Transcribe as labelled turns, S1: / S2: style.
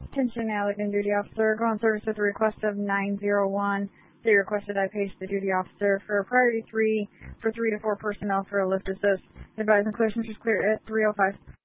S1: Attention Allergan duty officer. Go on service at the request of 901. They requested I page the duty officer for priority 3 for 3 to 4 personnel for a lift assist. Advise and questions is clear at 305.